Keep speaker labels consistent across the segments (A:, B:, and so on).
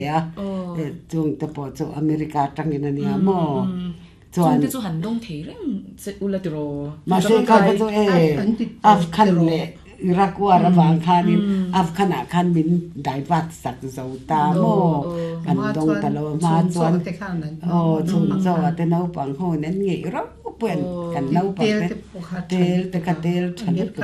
A: 呀，中的不就อเมริกาจังอย่างนี้มั้ง
B: จวนที่จะหันดงเทเรื่องเสร็จอุลติโร
A: มาเสกเขาจะอัฟกันเลยอิรักว่าระหว่างคันอัฟขณะคันบินได้วัดสักเจ้าตาโมกันดงตลอดมาจวนชุนโจแต่เนาปังโหนั่นไงเราเปลี่ยนกันเนาปังเตลแต่กันเตลฉันก็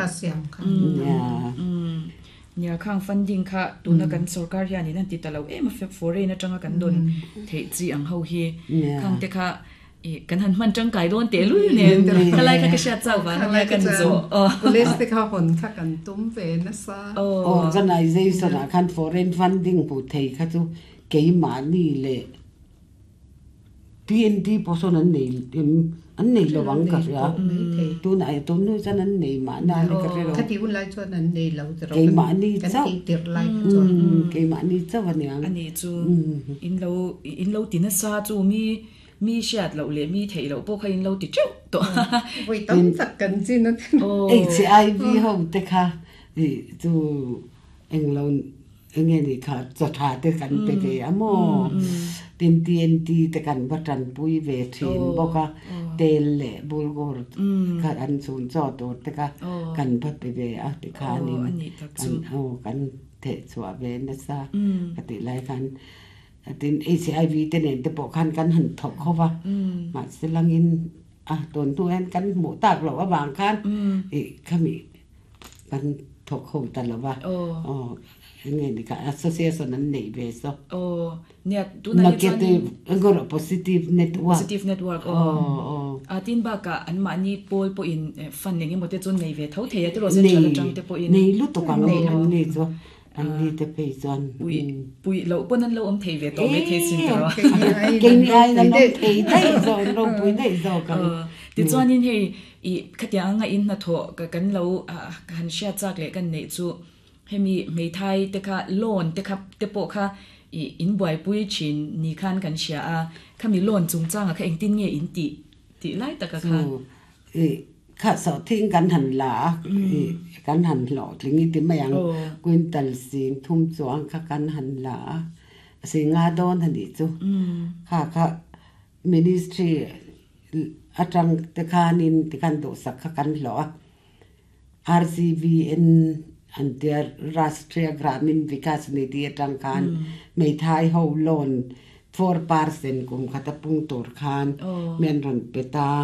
B: เนี่ยข้างฟันยิงค่ะตัวนักการสุรการยานี่นั่นติดตลอดมาฟอเรนจังกันโดนเทจีอังเฮาเฮข้างแต่ค่ะกันหันมันจังไก่โดนเตลุยเนี่ยอะไรก็กระชากเจ้าบ้านเนี่ยกันโจ
C: กุเลสติเขาคนข้ากันตุ้มเฟนนะซะ
A: organization คัน foreign funding ผู้ไทยเขาจะเกี่ยมานี่เลย PNT พอสนั้นนี่อันนี้ระวังกันเลยตัวไหนตัวนู้นจะนั้นนี่มาหน้าเลยกันเลย
C: คดีอุ่นไล่ชวนนั้นนี่เราจะ
A: เกี่ยมานี่
C: เจ้าเตียร์ไล่ชวน
A: เกี่ยมานี่เจ้าวันนี้
B: อันนี้จูอินเราตินซาจูมีเชียดเราเลยมีเทเราพวกเขาอินเราติดเจ้าตัว
C: ไว้ต้องสักกันจริงนะ
A: HIV เขาแต่ค่ะจูเอ็งเราเอ็งนี่ค่ะจะถ่ายแต่กันไปเลยอ่ะโมเป็น TNT แต่กันวัดรันปุยเวทีนบอกว่าเตลเล่บุลกอร์ค่ะอันสูงจอดตัวแต่ค่ะกันพัดไปเลยอ่ะแต่ค่ะนี่กันเอากันเทสวาเวนนะซะปฏิไลกันติน HIV เตนเตปกันกันหันถกเขาว่ามาเสลังอินตนตัวกันหมูตากหรอว่าบางคันขมิกันถกเขาตลอดว่าไงนี่ก็ association นั้นนี่เบส
B: เนี่ยดูนั่น
A: negative ก็ positive
B: network ตินบากะอันมานี่โพลปอินฟันอย่างงี้หมดแต่จนในเวทเขาเทียตัวเราเส้นจังจังแต่ปอิน
A: นี่รู้ตัวกันนี่นี่จ้ะอันนี้จะไปจน
B: ปุยเราปนนั้นเราเทเวทไม่เทสินตลอด
A: เก่งไอ้นั่นเทได้จ้ะเราปุยได้จ้ะกัน
B: ติจวนนี่ให้ขัดยังไงอินน่ะทอกันเรากันเชียจากเลยกันเนี่ยจูให้มีไม่ไทยแต่ค่ะโลนแต่ค่ะแต่ปกค่ะอินบ่อยปุ้ยชินนี่คันกันเชียค่ะมีโลนจุงจ้างค่ะเองตินเงี้ยอินติไล่แต่ค่ะ
A: ค่ะสอทิ้งกันหันหลากันหันหลอดอย่างนี้ติไม่ยังกุนตัลสิงทุ่มจวงค่ะกันหันหลาสิงาดอนหันดิจูค่ะมินิสทรีอาจารย์แต่ค่ะนินแต่กันโดสักค่ะกันหลอ RCVNอันเดียรัสเตรียกรามินวิกาสนิติจังการไม่ทายเขาโลน4%กุมขัดปุ่งตัวคานเมียนรันเปตา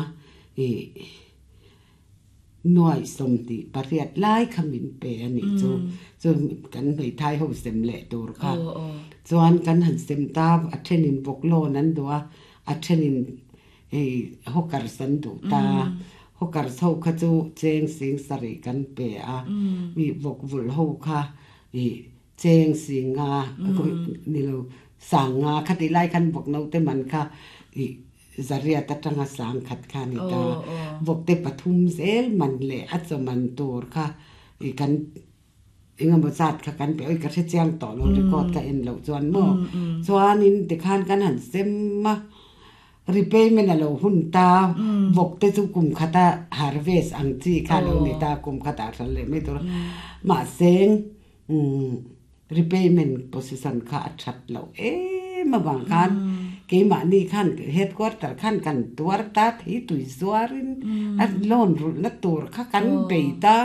A: หน่วยสมติปริยัติไล่ขมินเปอันนี้จูกันไม่ทายเขาเสมเละตัวค่ะส่วนกันหันเสมตาอัชนินบกโลนั้นตัวอัชนินฮกการสันดูตาฮกการเขาขจูเจงสิงสริกันเปะมีบกวุลหูค่ะเจงสิงานี่เราสั่งงาคดีไล่กันบกนกแต่มันค่ะจริยาตัดงาสังขัดขานิตาบกเตปทุมเซลมันเละอัศมันตัวค่ะกันงามบริษัทค่ะกันไปกระเทียมต่อเราเรคคอร์ดกันเอ็นเราจวนโม่จวนนินเด็กขันกันหันเซมมารีเพย์เมนเราหุ่นตาบกเตจุกุมขัดฮาร์เวสอังจีค่ะเราเนตากุมขัดอะไรเลยไม่ตัวมาเซงรีเพย์เมนโพสิชันค่ะชัดเรามาบางกันเกี่ยมานี่ขันเฮดควอเตอร์ขันกันตัวตัดที่ตุยสวารินอัดล้นรุนตัวข้ากันเบย์ตา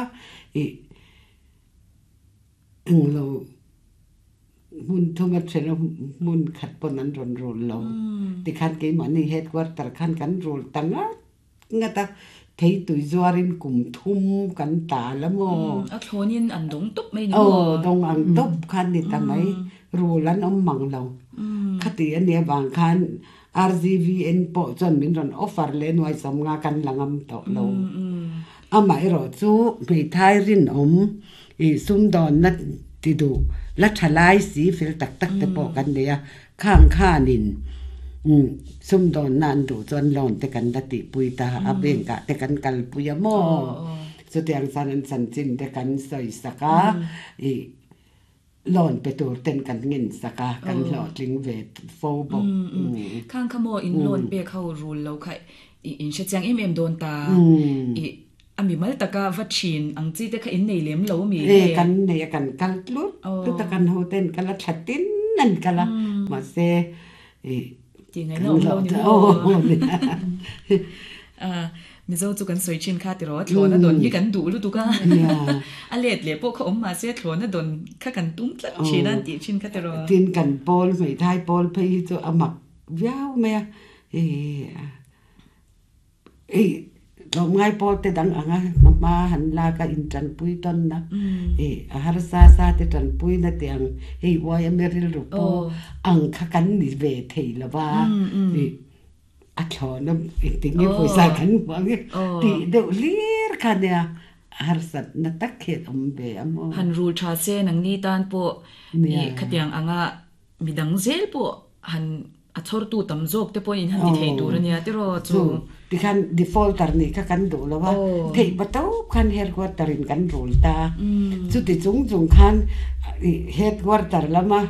A: เรามุนทุ่งเชลมุนขัดปนันรอนโรลเราที่ขันเกี่ยมานี่เฮดควอเตอร์ขันกันโรลตั้งงั้นตาที่ตุยสวารินกุมทุ่มกันตาละโม
B: อัทนินอันดงตุบไม่
A: โอ้ดงอันตุบขันนี่ทำไมรูลันอมมังเราคดีอันเนี้ยบางคัน RCVN ปอจนมินรอนออฟเฟอร์เลนไว้สมงากันลังอัมตอเราไม่รอจูไม่ทายรินซุ่มดอนนัดติดูลัทลายสีฟิลตักแต่ปอกันเดียข้างข้านินซุ่มดอนนันดูจนหลอนแต่กันดัติปุยตาอาเบงกะแต่กันกัลปุยโมสุดที่อังสันสันจินแต่กันใส่สกาหลอนไปตัวเต้นกันเงินสกากันหลอดลิงเวทโฟบก
B: ข้างขโมยอินหลอนเปียเข้ารูลแล้วค่ะอินเชจังโดนตามีมาตะกาวัดชินอังจีแต่ค่ะอินในเลี้ยมเรามี
A: กันเนี่ยกันลุดตะกันโฮเต้นกันละชัดติ้นนั่นกันละมาเซ
B: จริงไงน้องเราเนี่ยมิโซจุกันสวยชินค่ะติรอทลนะดนยี่กันดูรู้ตุกะอเลดเลยพวกเขามาเสียทลนะดนข้ากันตุ้มตลังชีนันติชินค่ะติรอ
A: ตินกันปอลไม่ไทยปอลไปตัวอมักยาวไหมเราง่ายพอแต่ดังอ่ะมาหันลากอินจันปุยต้นนะอาหารซาแต่จันปุยนะเตียงวายเมริลรูปอังข้ากันนิเวศเหรอวะอัดชอนติงยี่ปุยสากันว่างี้ตีเดือดเลี้ยกันเนี่ยอาหารสัตว์นักเขียนเบอม
B: หันรูชาเซนังนี่ตานปูขัดยังอ่ะมีดังเซลปูหันอัดชอร์ตูตั้มโจกแต่ปูอินหันติเทดูระเนี่ยติรอจู
A: ดิคัน defaulter นี่ก็กันดูแล้วว่าเทปะเต้าคัน headquarter กันรูลตาสุดที่จุงคัน headquarter แล้วมา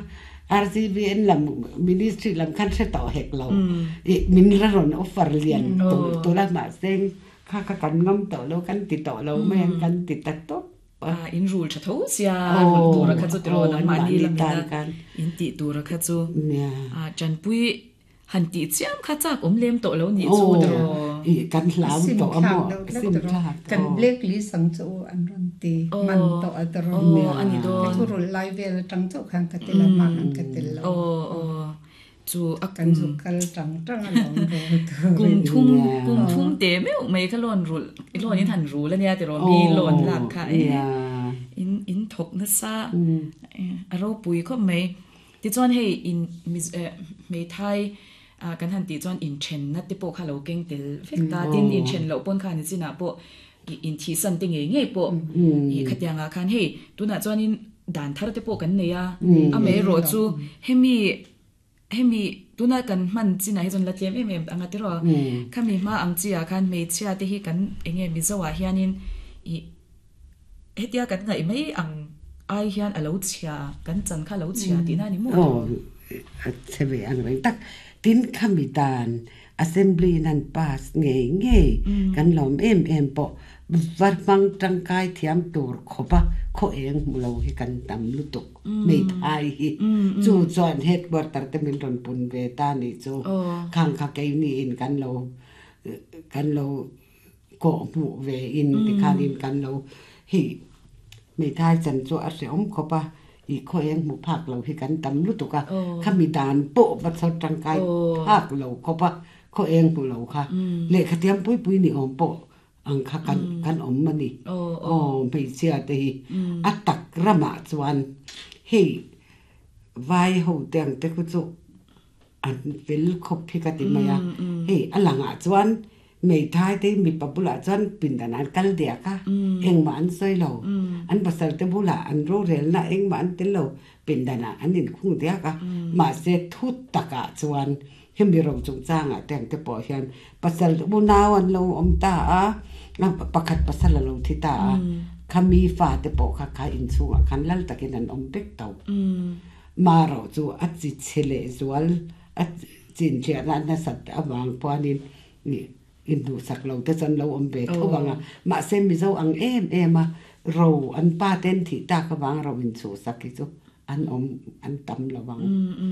A: RCBN ลำ ministry ลำคันเสต่อเฮกเรามินระรอน offer เรียนตัวละมาเซ็งข้ากันงมต่อแล้วกันติดต่อเราไม่กันติดตัดต๊บ
B: อินรูลชัดทุกอย่างตัวระคัดจุดโรนมานี่ละมีนะอินติตัวระคัดจุจันปุยหันติเสียมข้าจากเลี้ยมโตแล้วนี่จูดรอ
A: กันหลาวโตอม
C: ซิมคลากันเบลกลิสังโจอันรันตีมันโตอัตรอ
B: อันนี้โดน
C: ทุรุไลเวลจังโจขังกัตเตลมาขังกัตเตล
B: จู
C: อากันสุกัลจังจังอันหลง
B: กุมทุ่มเตะไม่ขล้นรูล้นนี่ทันรู้แล้วเนี่ยแต่เรามีล้นหลักค่ะอินถกนัสซาเราปุยก็ไม่ที่จวนให้อินไม่ไทยกันทันที่จวนอินเชนนัดที่พวกเขาเราเก่งเตลเฟกตาดินอินเชนเราปนคันนี่สินะพวกอินที่สันติเงี้ยพวกขัดยังคันให้ตัวน่ะจวนอินด่านทาร์ที่พวกกันเนี่ยไม่รู้จูให้มีตัวน่ะกันมันสินะให้จนละเทียมอังที่รอข้ามีมาอังจีคันไม่เชื่อที่ให้กันเงี้ยมิจวาฮิอานินเฮ็ดยากันไงไม่อังไอเฮียนอลาวเชียกันจันข้าลาวเชียที่นั่นนี่มั้ง
A: ใช่ไหมอันนั้นตักตินขมิดาน assembly นั่น pass เงี้ยกันล้อมปะวัดฟังจังกายเทียมตัวขบะเขาเองเราให้กันตำลุตุกไม่ไทยจู่จวนเฮ็ดบอร์ตัดแต่เป็นรอนปุ่นเวตานี่จู่ข้างข้าแกนี่อินกันเราโกหูเวอินที่ข้างอินกันเราให้ไม่ทายจันทร์ตัวเสียมเขาปะอีกคนยังหมู่ภาคเราที่กันตำลุตุกะข้ามีดานโปะบัดสดจังกายภาคเราเขาปะเขาเองพวกเราค่ะเละขเทียมปุ้ยนี่อมโปะอังคากันอมมันนี่ไม่เชื่อตีอัตักระมาจวนเฮ้ไว้หูเตียงแต่กุจุอันฟิลคบพิกติมายาเฮ้อหลังจวนไม่ท้ายที่มีปบุลาจวนปินดานันกัลเดียค่ะเองมันสวยเราอันภาษาเตบุลาอันโรเรลนะเองมันเตเราปินดานาอันนี้คุ้งเดียค่ะมาเสทุตตะกะจวนเฮมีเราจงจ้างแต่งแต่ปอเฮียนภาษาบุนาวันเราอมตาประคัดภาษาเราทิตาคำมีฟ้าแต่ปอค่ะอินสูงคันลัลตะกินันอมเป็กเตามาเราจูอัดจิตเฉลจวลอัดจินเชียรันนสัตย์อวังปานินนี่อินดูสักเราแต่จันเราอมเบทเขาบังมาเซมิเจ้าอังมาเราอันป้าเต้นที่ตากบังเราอินสูสักกิจูอันอันตำระวัง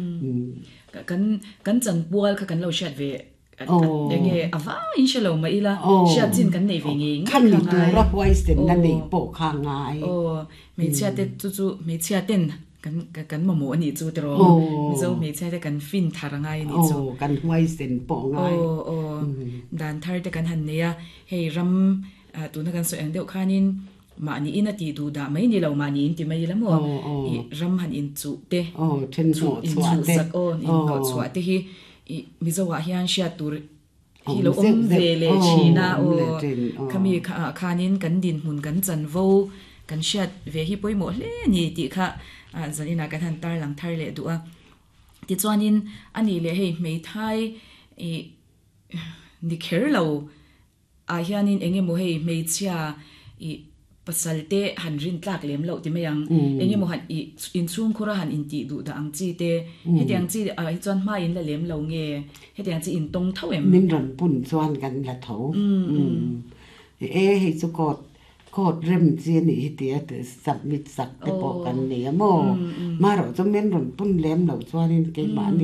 B: กันจันบัวกันเราเชิดเวอย่างเงี้ยว่าอินชาลอมาอีละเชิดจินกันในเวง
A: ขั้นมีตัวรับไว้เสร็จนั่นเองโปะข้างไง
B: ไม่เชื่อเต้นจู่ไม่เชื่อเต้นกันมาหมูนี่จู่ตรอไม่เจ้าไม่เชื่อแต่กันฟินทาร์ไงนี่จู่
A: กันไว้เสร็จโปะไง
B: ด่านทาร์แต่กันหันเนี่ยให้รำตัวนักการสอนเดียวข้านินมานี่อินตีดูดาไม่นี่เรามานี่อินตีไม่ละมั้งรำหันอินจู่เตะ
A: อินจู่
B: สักอินก็จู่เตะฮีมิจวาฮิอันเชียตูร์ฮีเราเวเลชีนาขมีข้านินกันดินหุ่นกันจันโวกันเชียเวฮีป่วยหมดเลยนี่ติค่ะจันนี่นักการทาร์หลังทาร์เลยดูติจวนนินอันนี้เลยให้ไม่ไทยนี่เคอร์เราฮิอันนินเองโมให้ไม่เชียภาษาเตะหันรินตากเลี้ยมเราที่ไม่ยังเองโมหันอินซูงคุระหันอินติดูดอังจีเตให้เดียงจีจวนมาอินละเลี้ยมเราเงี้ยให้เดียงจีอินตรงเท่าเอ็ม
A: มินรันปุ่นจวนกันละเท่าให้สุกอด code rem chi ni tia te submit sak te po kan ni mo ma ro cho men ron pun lem lo chuan in ke ma ni